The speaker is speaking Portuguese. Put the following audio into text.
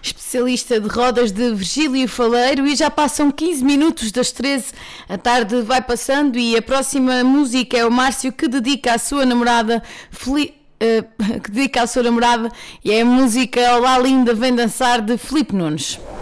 especialista de rodas de Virgílio Faleiro, e já passam 15 minutos das 13, a tarde vai passando e a próxima música é o Márcio que dedica à sua namorada e é a música Olá Linda Vem Dançar de Filipe Nunes.